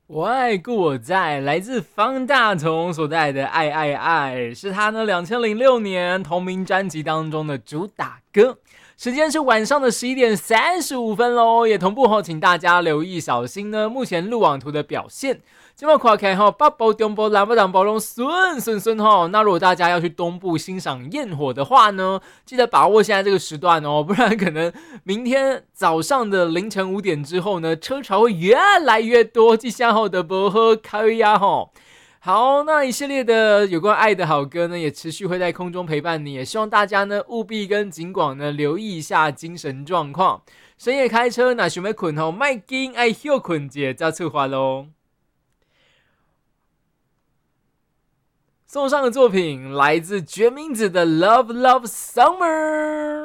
我爱故我在，来自方大同所带来的《爱爱爱》，是他呢2006年同名专辑当中的主打歌。时间是晚上的11:35喽，也同步后，请大家留意小心呢目前路网图的表现。今晚看看哈，北部、中部、南部、东部拢顺哈。那如果大家要去东部欣赏焰火的话呢，记得把握现在这个时段哦，不然可能明天早上的凌晨5点之后呢，车潮会越来越多，即下后的不喝开呀吼。好，那一系列的有关爱的好歌呢，也持续会在空中陪伴你，也希望大家呢务必跟警广呢留意一下精神状况。深夜开车那想要困吼，麦紧爱休困者再出发喽。送上的作品来自决明子的《Love Love Summer》。